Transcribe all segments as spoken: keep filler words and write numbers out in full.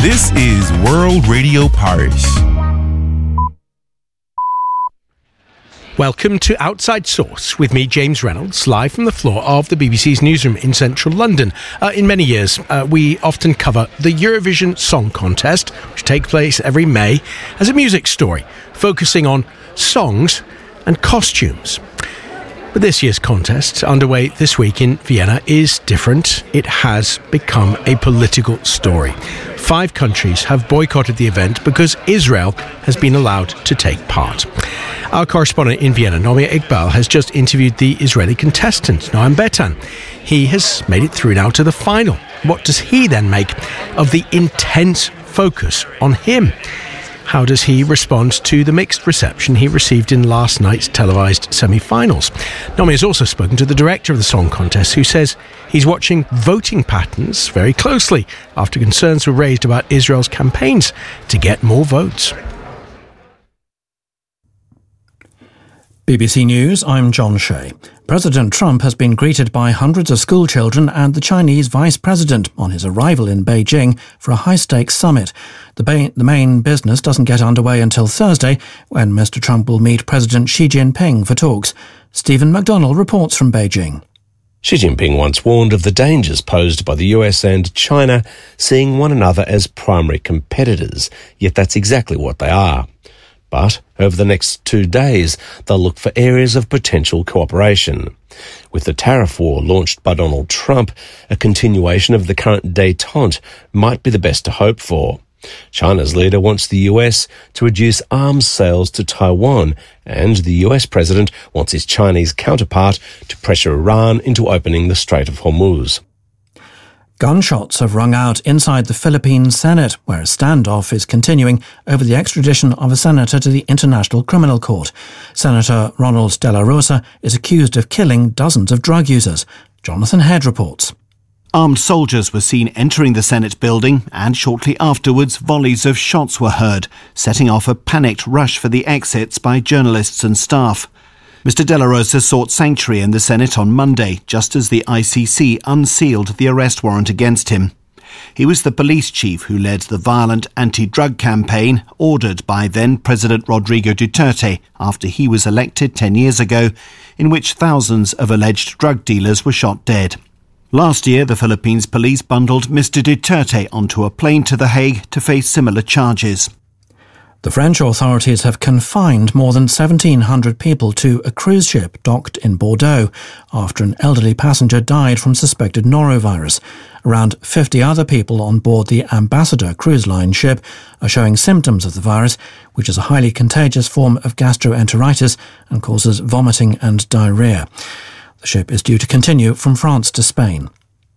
This is World Radio Paris. Welcome to Outside Source with me, James Reynolds, live from the floor of the B B C's newsroom in central London. Uh, in many years, uh, we often cover the Eurovision Song Contest, which takes place every May, as a music story, focusing on songs and costumes. But this year's contest, underway this week in Vienna, is different. It has become a political story. Five countries have boycotted the event because Israel has been allowed to take part. Our correspondent in Vienna, Nomia Iqbal, has just interviewed the Israeli contestant, Noam Betan. He has made it through now to the final. What does he then make of the intense focus on him? How does he respond to the mixed reception he received in last night's televised semi-finals? Nomi has also spoken to the director of the song contest, who says he's watching voting patterns very closely after concerns were raised about Israel's campaigns to get more votes. B B C News, I'm John Shea. President Trump has been greeted by hundreds of school children and the Chinese vice president on his arrival in Beijing for a high-stakes summit. The, ba- the main business doesn't get underway until Thursday, when Mister Trump will meet President Xi Jinping for talks. Stephen McDonnell reports from Beijing. Xi Jinping once warned of the dangers posed by the U S and China seeing one another as primary competitors, yet that's exactly what they are. But over the next two days, they'll look for areas of potential cooperation. With the tariff war launched by Donald Trump, a continuation of the current détente might be the best to hope for. China's leader wants the U S to reduce arms sales to Taiwan, and the U S president wants his Chinese counterpart to pressure Iran into opening the Strait of Hormuz. Gunshots have rung out inside the Philippine Senate, where a standoff is continuing over the extradition of a senator to the International Criminal Court. Senator Ronald De La Rosa is accused of killing dozens of drug users. Jonathan Head reports. Armed soldiers were seen entering the Senate building, and shortly afterwards volleys of shots were heard, setting off a panicked rush for the exits by journalists and staff. Mister De La Rosa sought sanctuary in the Senate on Monday, just as the I C C unsealed the arrest warrant against him. He was the police chief who led the violent anti-drug campaign ordered by then-President Rodrigo Duterte after he was elected ten years ago, in which thousands of alleged drug dealers were shot dead. Last year, the Philippines police bundled Mister Duterte onto a plane to The Hague to face similar charges. The French authorities have confined more than seventeen hundred people to a cruise ship docked in Bordeaux after an elderly passenger died from suspected norovirus. Around fifty other people on board the Ambassador cruise line ship are showing symptoms of the virus, which is a highly contagious form of gastroenteritis and causes vomiting and diarrhoea. The ship is due to continue from France to Spain.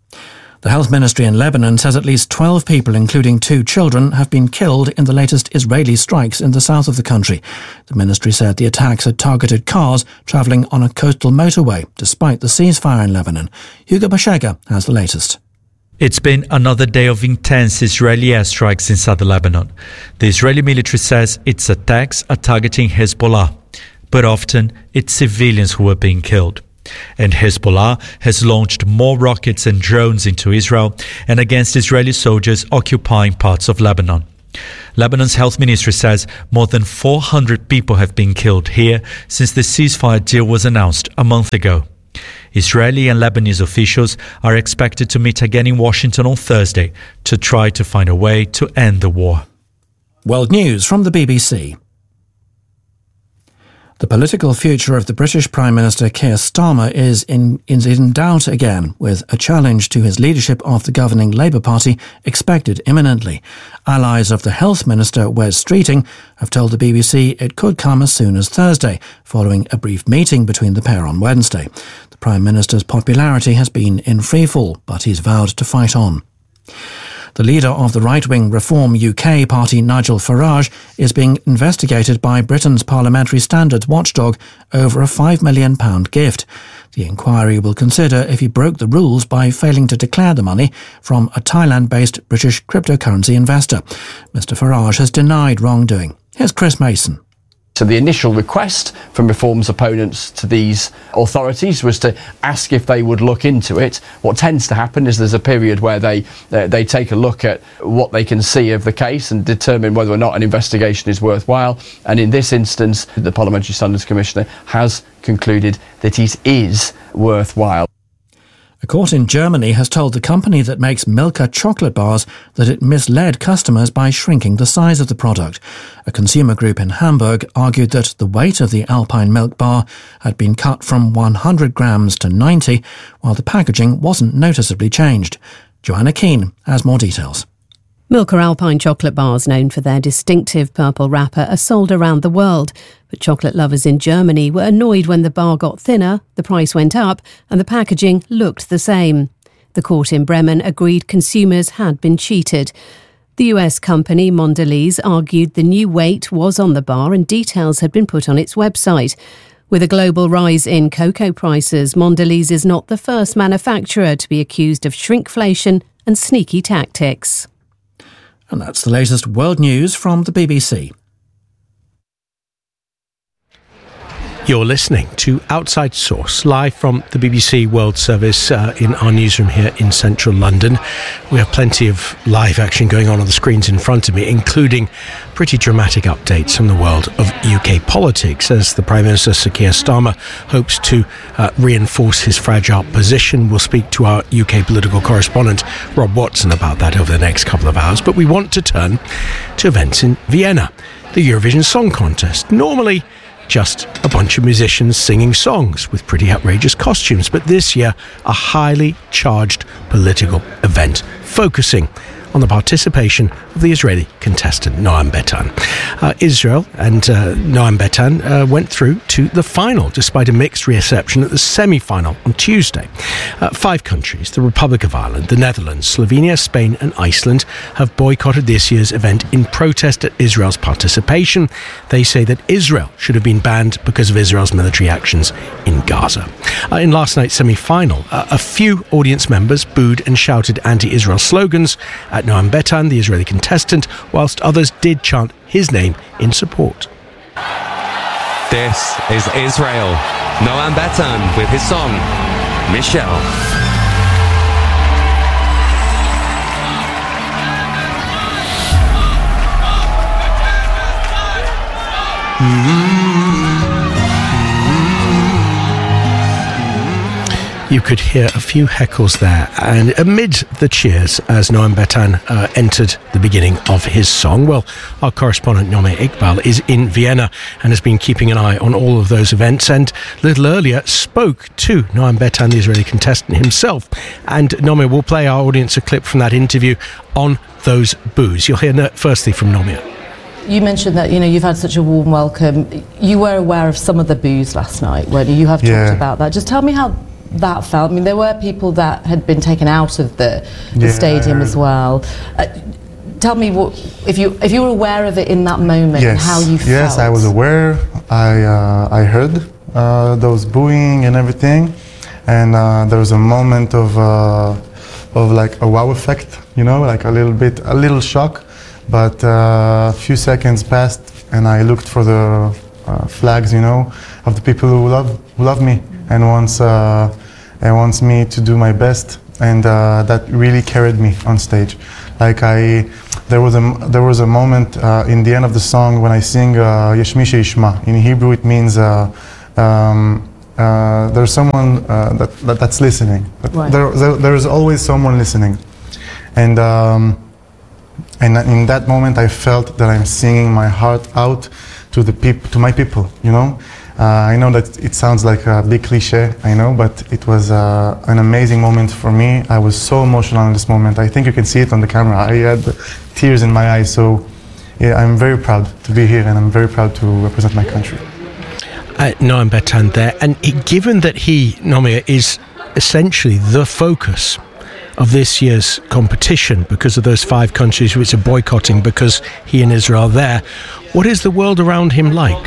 The Health Ministry in Lebanon says at least twelve people, including two children, have been killed in the latest Israeli strikes in the south of the country. The ministry said the attacks had targeted cars travelling on a coastal motorway, despite the ceasefire in Lebanon. Hugo Bashega has the latest. It's been another day of intense Israeli airstrikes in southern Lebanon. The Israeli military says its attacks are targeting Hezbollah, but often it's civilians who are being killed. And Hezbollah has launched more rockets and drones into Israel and against Israeli soldiers occupying parts of Lebanon. Lebanon's health ministry says more than four hundred people have been killed here since the ceasefire deal was announced a month ago. Israeli and Lebanese officials are expected to meet again in Washington on Thursday to try to find a way to end the war. World News from the B B C. The political future of the British Prime Minister Keir Starmer is in, is in doubt again, with a challenge to his leadership of the governing Labour Party expected imminently. Allies of the Health Minister, Wes Streeting, have told the B B C it could come as soon as Thursday, following a brief meeting between the pair on Wednesday. The Prime Minister's popularity has been in freefall, but he's vowed to fight on. The leader of the right-wing Reform U K party, Nigel Farage, is being investigated by Britain's parliamentary standards watchdog over a five million pounds gift. The inquiry will consider if he broke the rules by failing to declare the money from a Thailand-based British cryptocurrency investor. Mister Farage has denied wrongdoing. Here's Chris Mason. So the initial request from Reform's opponents to these authorities was to ask if they would look into it. What tends to happen is there's a period where they uh, they take a look at what they can see of the case and determine whether or not an investigation is worthwhile. And in this instance, the Parliamentary Standards Commissioner has concluded that it is worthwhile. A court in Germany has told the company that makes Milka chocolate bars that it misled customers by shrinking the size of the product. A consumer group in Hamburg argued that the weight of the Alpine milk bar had been cut from one hundred grams to ninety, while the packaging wasn't noticeably changed. Joanna Keane has more details. Milka Alpine chocolate bars, known for their distinctive purple wrapper, are sold around the world. But chocolate lovers in Germany were annoyed when the bar got thinner, the price went up, and the packaging looked the same. The court in Bremen agreed consumers had been cheated. The U S company Mondelez argued the new weight was on the bar and details had been put on its website. With a global rise in cocoa prices, Mondelez is not the first manufacturer to be accused of shrinkflation and sneaky tactics. And that's the latest world news from the B B C. You're listening to Outside Source, live from the B B C World Service uh, in our newsroom here in central London. We have plenty of live action going on on the screens in front of me, including pretty dramatic updates from the world of U K politics, as the Prime Minister, Sir Keir Starmer, hopes to uh, reinforce his fragile position. We'll speak to our U K political correspondent, Rob Watson, about that over the next couple of hours. But we want to turn to events in Vienna, the Eurovision Song Contest. Normally, just a bunch of musicians singing songs with pretty outrageous costumes, but this year a highly charged political event focusing on the participation of the Israeli contestant Noam Betan. Uh, Israel and uh, Noam Betan uh, went through to the final despite a mixed reception at the semi-final on Tuesday. Uh, five countries, the Republic of Ireland, the Netherlands, Slovenia, Spain and Iceland, have boycotted this year's event in protest at Israel's participation. They say that Israel should have been banned because of Israel's military actions in Gaza. Uh, in last night's semi-final, uh, a few audience members booed and shouted anti-Israel slogans at Noam Betan, the Israeli contestant, whilst others did chant his name in support. This is Israel. Noam Betan with his song, Michelle. You could hear a few heckles there, and amid the cheers as Noam Betan uh, entered the beginning of his song, well, our correspondent Nome Iqbal is in Vienna and has been keeping an eye on all of those events, and a little earlier spoke to Noam Betan, the Israeli contestant himself. And Nome, will play our audience a clip from that interview on those boos. You'll hear firstly from Nome. You mentioned that, you know, you've had such a warm welcome. You were aware of some of the boos last night, weren't you? You have talked yeah. about that. Just tell me how that felt. I mean, there were people that had been taken out of the, the yeah. stadium as well. Uh, tell me what, if you if you were aware of it in that moment, yes. and how you felt. Yes, I was aware. I uh, I heard uh, those booing and everything, and uh, there was a moment of uh, of like a wow effect, you know, like a little bit, a little shock. But uh, a few seconds passed, and I looked for the uh, flags, you know, of the people who love who love me and wants uh, and wants me to do my best, and uh, that really carried me on stage. Like I, there was a there was a moment uh, in the end of the song when I sing uh, Yesh Mi Sheishma. In Hebrew, it means uh, um, uh, there's someone uh, that, that that's listening. Right. There, there there is always someone listening, and. Um, And in that moment, I felt that I'm singing my heart out to the peop- to my people. You know, uh, I know that it sounds like a big cliche. I know, but it was uh, an amazing moment for me. I was so emotional in this moment. I think you can see it on the camera. I had tears in my eyes. So, yeah, I'm very proud to be here, and I'm very proud to represent my country. Uh, Noam Betan there, and he, given that he, Nomia, is essentially the focus of this year's competition because of those five countries which are boycotting because he and Israel are there, what is the world around him like?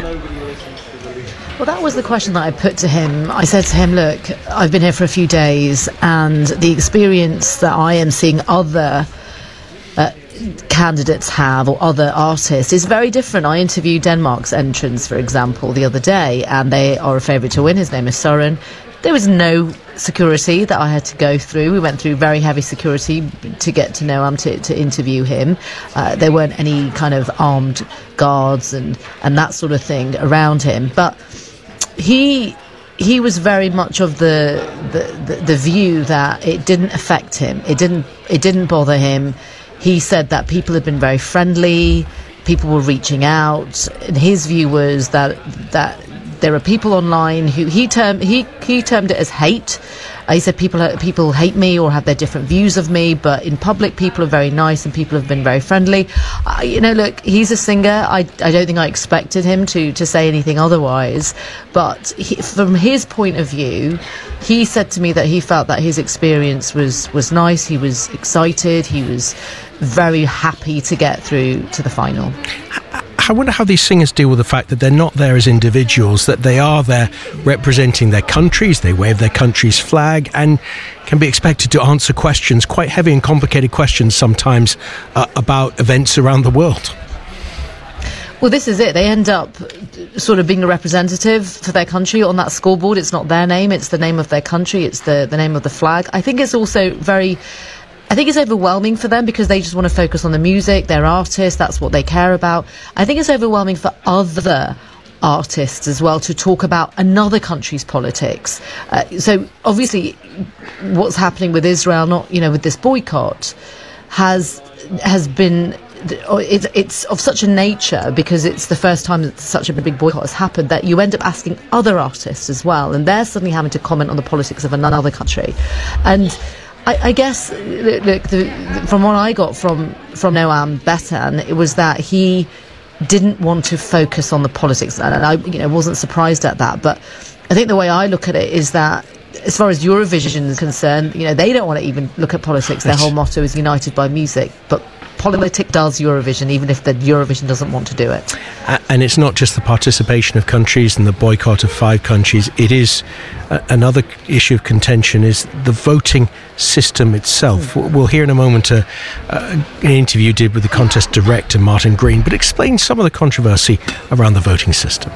Well, that was the question that I put to him. I said to him, look, I've been here for a few days, and the experience that I am seeing other uh, candidates have, or other artists, is very different. I interviewed Denmark's entrance, for example, the other day, and they are a favourite to win. His name is Søren. There was no security that I had to go through. We went through very heavy security to get to Noam, to, to interview him. Uh, there weren't any kind of armed guards and, and that sort of thing around him. But he he was very much of the, the, the, the view that it didn't affect him. It didn't it didn't bother him. He said that people had been very friendly. People were reaching out. And his view was that that there are people online who he termed he he termed it as hate. Uh, he said people people hate me or have their different views of me, but in public people are very nice and people have been very friendly. Uh, you know, look, he's a singer. I, I don't think I expected him to to say anything otherwise. But he, from his point of view, he said to me that he felt that his experience was was nice. He was excited. He was very happy to get through to the final. I wonder how these singers deal with the fact that they're not there as individuals, that they are there representing their countries, they wave their country's flag and can be expected to answer questions, quite heavy and complicated questions sometimes, uh, about events around the world. Well, this is it. They end up sort of being a representative for their country on that scoreboard. It's not their name, it's the name of their country, it's the, the name of the flag. I think it's also very... I think it's overwhelming for them because they just want to focus on the music, their artists, that's what they care about. I think it's overwhelming for other artists as well to talk about another country's politics. Uh, so obviously what's happening with Israel, not, you know, with this boycott, has has been... It's, it's of such a nature because it's the first time that such a big boycott has happened that you end up asking other artists as well, and they're suddenly having to comment on the politics of another country. And I, I guess look, the, the, from what I got from from Noam Betan, it was that he didn't want to focus on the politics, and I, you know, wasn't surprised at that. But I think the way I look at it is that, as far as Eurovision is concerned, you know, they don't want to even look at politics. Their whole motto is united by music, but politics does Eurovision, even if the Eurovision doesn't want to do it. And it's not just the participation of countries and the boycott of five countries. It is uh, another issue of contention is the voting system itself. Mm. We'll hear in a moment uh, uh, an interview you did with the contest director, Martin Green, but explain some of the controversy around the voting system.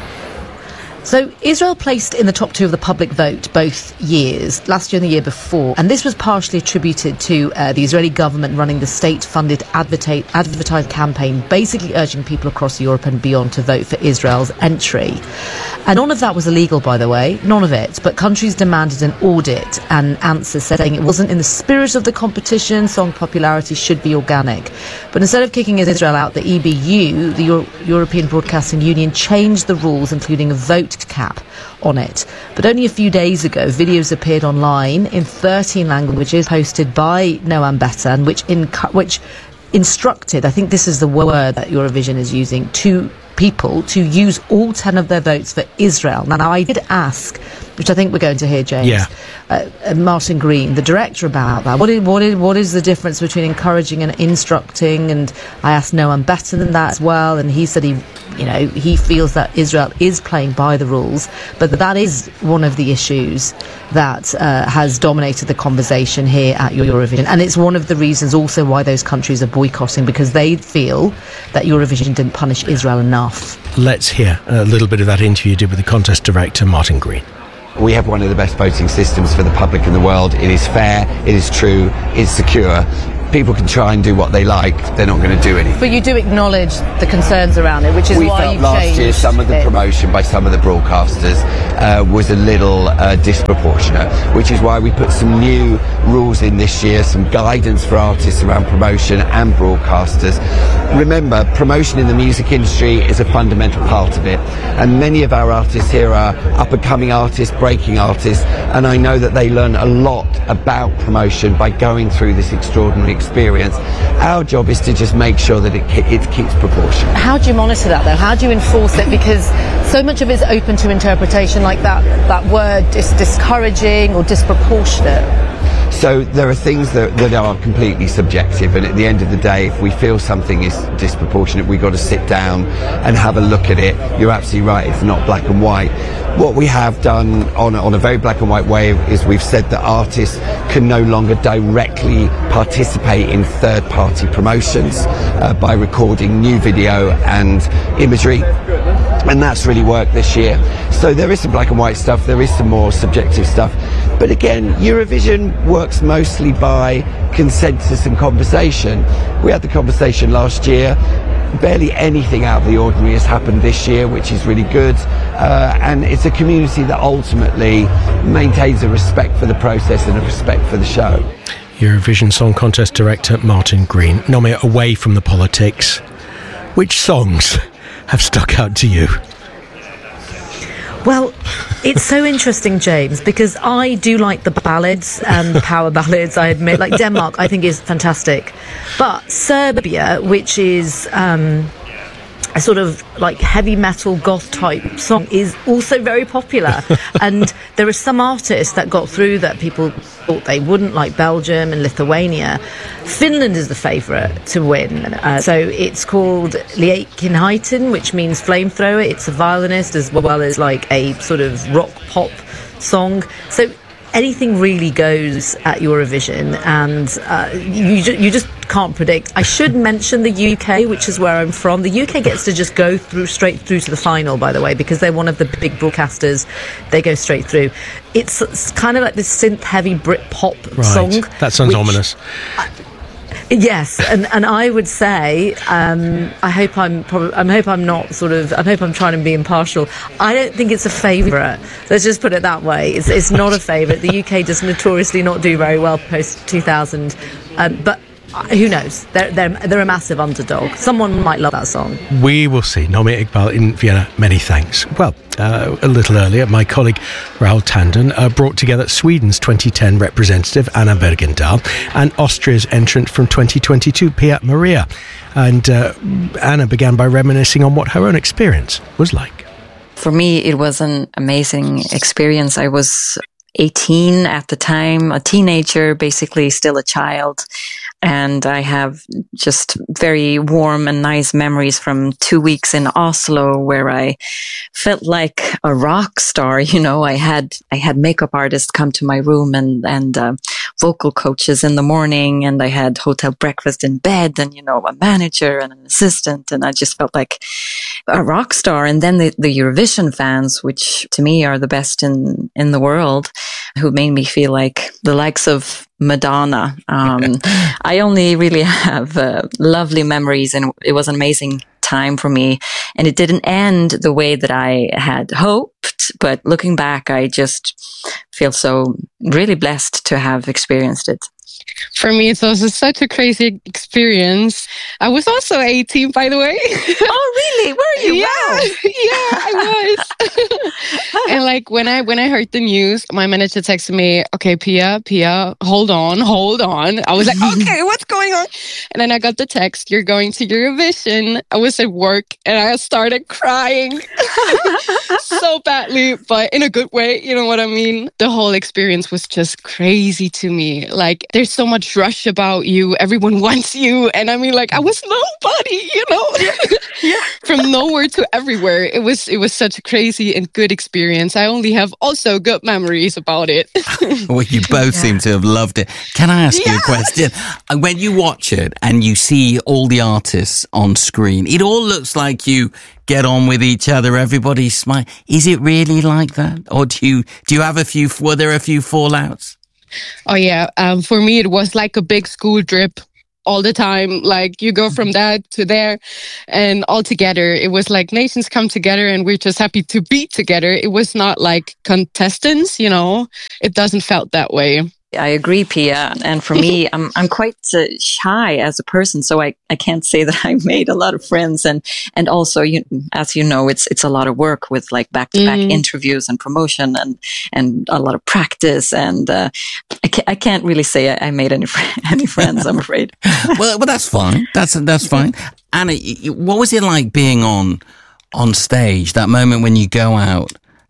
So Israel placed in the top two of the public vote both years, last year and the year before, and this was partially attributed to uh, the Israeli government running the state-funded advertise, advertised campaign, basically urging people across Europe and beyond to vote for Israel's entry. And none of that was illegal, by the way, none of it, but countries demanded an audit and answers saying it wasn't in the spirit of the competition, song popularity should be organic. But instead of kicking Israel out, the E B U, the Euro- European Broadcasting Union, changed the rules, including a vote cap on it. But only a few days ago, videos appeared online in thirteen languages posted by Noam Betan, which incu- which instructed, I think this is the word that Eurovision is using, to people to use all ten of their votes for Israel. Now, now I did ask, which I think we're going to hear, James, yeah. uh, uh, Martin Green, the director, about that. What is, what, is, what is the difference between encouraging and instructing? And I asked Noam Betan that as well, and he said he, you know, he feels that Israel is playing by the rules, but that is one of the issues that uh, has dominated the conversation here at Eurovision. And it's one of the reasons also why those countries are boycotting, because they feel that Eurovision didn't punish Israel enough. Let's hear a little bit of that interview you did with the contest director, Martin Green. We have one of the best voting systems for the public in the world. It is fair, it is true, it's secure. People can try and do what they like, they're not going to do anything. But you do acknowledge the concerns around it, which is we why felt you've last changed year some of the it. promotion by some of the broadcasters uh, was a little uh, disproportionate, which is why we put some new rules in this year, some guidance for artists around promotion and broadcasters. Remember, promotion in the music industry is a fundamental part of it, and many of our artists here are up-and-coming artists, breaking artists, and I know that they learn a lot about promotion by going through this extraordinary experience. Our job is to just make sure that it, it keeps proportion. How do you monitor that, though? How do you enforce it? Because so much of it is open to interpretation, like that, that word is discouraging or disproportionate. So there are things that, that are completely subjective, and at the end of the day, if we feel something is disproportionate, we've got to sit down and have a look at it. You're absolutely right, it's not black and white. What we have done on, on a very black and white way is we've said that artists can no longer directly participate in third-party promotions uh, by recording new video and imagery, and that's really worked this year. So there is some black and white stuff, there is some more subjective stuff, but again, Eurovision works mostly by consensus and conversation. We had the conversation last year. Barely anything out of the ordinary has happened this year, which is really good, uh, and it's a community that ultimately maintains a respect for the process and a respect for the show. Eurovision Song Contest director Martin Green. Nomi, away from the politics, which songs have stuck out to you? Well, it's so interesting, James, because I do like the ballads and the power ballads, I admit. Like Denmark, I think is fantastic. But Serbia, which is um, a sort of like heavy metal goth type song, is also very popular. And there are some artists that got through that people thought they wouldn't, like Belgium and Lithuania. Finland is the favourite to win. Uh, so it's called Liekkinhaiten, which means flamethrower. It's a violinist as well as like a sort of rock pop song. So anything really goes at Eurovision, and uh, you, ju- you just can't predict. I should mention the U K, which is where I'm from. The U K gets to just go through straight through to the final, by the way, because they're one of the big broadcasters. They go straight through. It's, it's kind of like this synth-heavy Brit-pop right. song. That sounds which, ominous. I, Yes, and, and I would say um, I hope I'm probably I hope I'm not sort of I hope I'm trying to be impartial. I don't think it's a favourite. Let's just put it that way. It's it's not a favourite. The U K does notoriously not do very well post two thousand, um, but who knows? They're they're they're a massive underdog. Someone might love that song. We will see. Nomi Iqbal in Vienna. Many thanks. Well, uh, a little earlier, my colleague Raoul Tandon uh, brought together Sweden's twenty ten representative Anna Bergendahl and Austria's entrant from twenty twenty-two, Pia Maria. And uh, Anna began by reminiscing on what her own experience was like. For me, it was an amazing experience. I was eighteen at the time, a teenager, basically still a child. And I have just very warm and nice memories from two weeks in Oslo where I felt like a rock star. You know, I had, I had makeup artists come to my room and, and, uh, vocal coaches in the morning, and I had hotel breakfast in bed, and, you know, a manager and an assistant. And I just felt like a rock star. And then the, the Eurovision fans, which to me are the best in, in the world, who made me feel like the likes of Madonna. Um, I only really have uh, lovely memories, and it was an amazing time for me. And it didn't end the way that I had hoped, but looking back, I just feel so really blessed to have experienced it. For me, it was such a crazy experience. I was also eighteen, by the way. Oh, really? Were you? Yeah, wow. yeah, I was. And like when I when I heard the news, my manager texted me, "Okay, Pia, Pia, hold on, hold on." I was like, "Okay, what's going on?" And then I got the text, "You're going to Eurovision." I was at work and I started crying so badly, but in a good way. You know what I mean? The whole experience was just crazy to me. Like, there's so much rush about you. Everyone wants you. And I mean, like, I was nobody, you know, yeah. From nowhere to everywhere. It was, it was such a crazy and good experience. I only have also good memories about it. Well, you both yeah. seem to have loved it. Can I ask yeah. you a question? When you watch it and you see all the artists on screen, it all looks like you get on with each other. Everybody's smiling. Is it really like that? Or do you, do you have a few, were there a few fallouts? Oh, yeah. Um, for me, it was like a big school trip all the time. Like, you go from that to there and all together. It was like nations come together and we're just happy to be together. It was not like contestants, you know. It doesn't felt that way. I agree, Pia. And for me, I'm I'm quite uh, shy as a person, so I, I can't say that I made a lot of friends. And and also, you, as you know, it's it's a lot of work with like back to back interviews and promotion and and a lot of practice. And uh, I can't I can't really say I, I made any fr- any friends. I'm afraid. well, well, that's fine. That's that's fine. Anna, what was it like being on on stage? That moment when you go out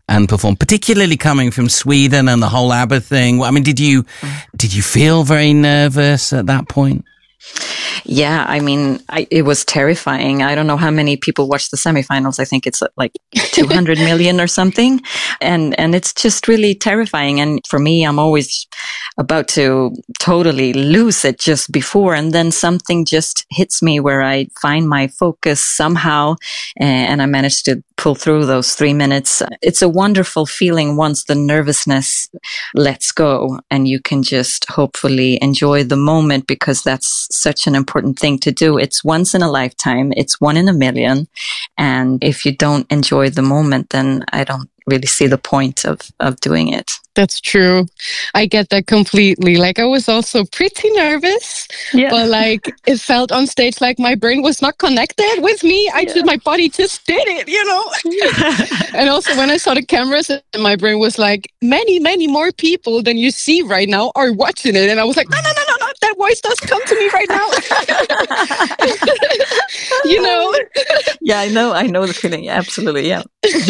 and perform, particularly coming from Sweden and the whole ABBA thing? I mean, did you did you feel very nervous at that point? Yeah, I mean, I, it was terrifying. I don't know how many people watched the semifinals. I think it's like two hundred million or something. And, and it's just really terrifying. And for me, I'm always about to totally lose it just before. And then something just hits me where I find my focus somehow. And I managed to pull through those three minutes. It's a wonderful feeling once the nervousness lets go and you can just hopefully enjoy the moment, because that's such an important thing to do. It's once in a lifetime. It's one in a million. And if you don't enjoy the moment, then I don't really see the point of, of doing it. That's true. I get that completely. Like, I was also pretty nervous, yeah. but like it felt on stage like my brain was not connected with me. I yeah. just, my body just did it, you know? And also when I saw the cameras, my brain was like, many, many more people than you see right now are watching it. And I was like, no, no, no, no, no, that voice does come to me right now. You know? Yeah, I know. I know the feeling. Absolutely. Yeah.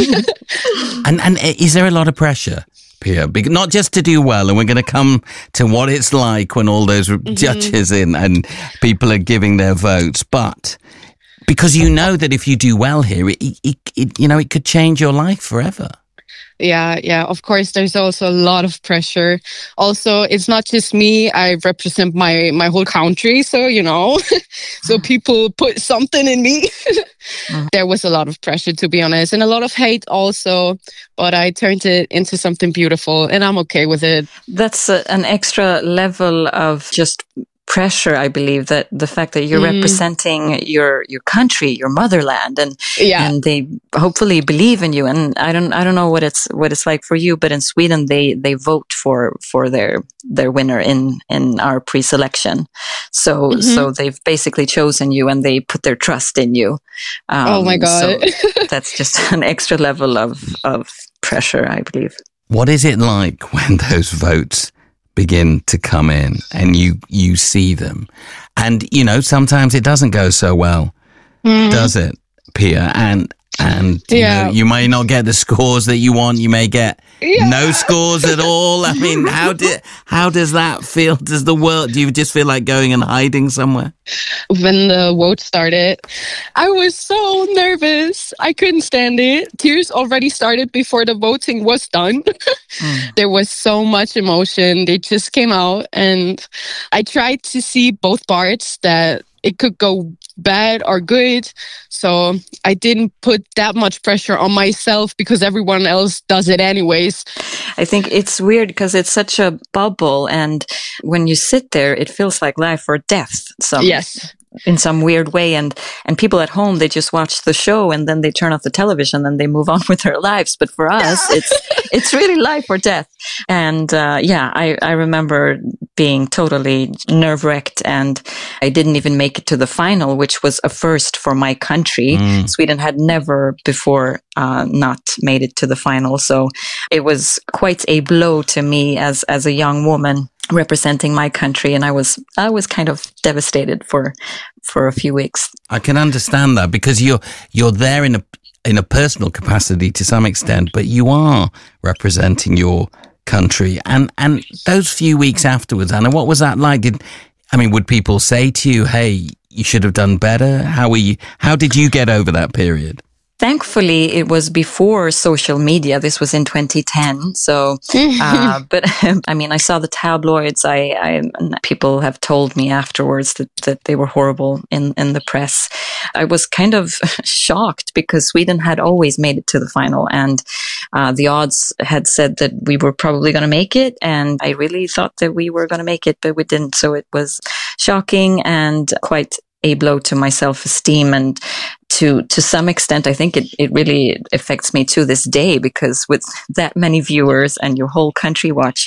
and, and is there a lot of pressure, Pia? Not just to do well, and we're going to come to what it's like when all those mm-hmm. judges in and people are giving their votes, but because you know that if you do well here, it, it, it you know, it could change your life forever. Yeah, yeah. Of course, there's also a lot of pressure. Also, it's not just me. I represent my, my whole country. So, you know, so people put something in me. Mm. There was a lot of pressure, to be honest, and a lot of hate also. But I turned it into something beautiful, and I'm okay with it. That's a, an extra level of just pressure, I believe, that the fact that you're mm. representing your your country, your motherland, and yeah. and they hopefully believe in you. And I don't I don't know what it's what it's like for you, but in Sweden they they vote for for their their winner in in our pre-selection. So mm-hmm. so they've basically chosen you, and they put their trust in you. Um, oh my God! So that's just an extra level of of pressure, I believe. What is it like when those votes begin to come in and you you see them, and you know sometimes it doesn't go so well, mm. does it, Pia? And and you yeah. know, you may not get the scores that you want. You may get yeah. no scores at all. I mean, how did how does that feel? Does the world? Do you just feel like going and hiding somewhere? When the vote started, I was so nervous. I couldn't stand it. Tears already started before the voting was done. mm. There was so much emotion. They just came out, and I tried to see both parts, that it could go bad or good. So I didn't put that much pressure on myself because everyone else does it anyways. I think it's weird because it's such a bubble, and when you sit there, it feels like life or death. So yes. in some weird way, and and people at home, they just watch the show and then they turn off the television and they move on with their lives. But for us, it's it's really life or death. And uh, yeah, I, I remember being totally nerve-wracked, and I didn't even make it to the final, which was a first for my country. Mm. Sweden had never before uh, not made it to the final, so it was quite a blow to me as as a young woman representing my country, and I was I was kind of devastated for for a few weeks. I can understand that, because you're you're there in a in a personal capacity to some extent, but you are representing your country. And and those few weeks afterwards, Anna, what was that like? Did I mean, would people say to you, "Hey, you should have done better"? How were you? How did you get over that period? Thankfully, it was before social media. This was in twenty ten. So, uh, but I mean, I saw the tabloids. I, I people have told me afterwards that, that they were horrible in, in the press. I was kind of shocked because Sweden had always made it to the final, and uh, the odds had said that we were probably going to make it. And I really thought that we were going to make it, but we didn't. So it was shocking and quite a blow to my self-esteem, and to to some extent, I think it, it really affects me to this day, because with that many viewers and your whole country watching,